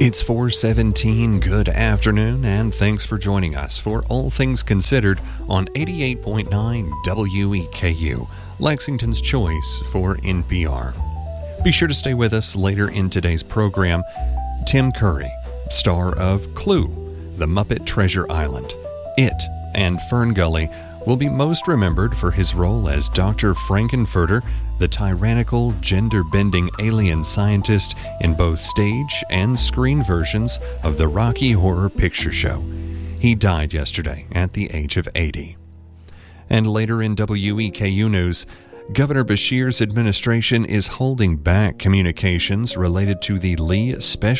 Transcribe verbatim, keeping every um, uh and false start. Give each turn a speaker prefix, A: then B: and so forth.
A: It's four seventeen. Good afternoon, and thanks for joining us for All Things Considered on eighty-eight point nine W E K U, Lexington's choice for N P R. Be sure to stay with us later in today's program. Tim Curry, star of Clue, The Muppet Treasure Island, It, and Fern Gully, will be most remembered for his role as Doctor Frankenfurter, the tyrannical, gender-bending alien scientist in both stage and screen versions of the Rocky Horror Picture Show. He died yesterday at the age of eighty. And later in W E K U News, Governor Beshear's administration is holding back communications related to the Lee Special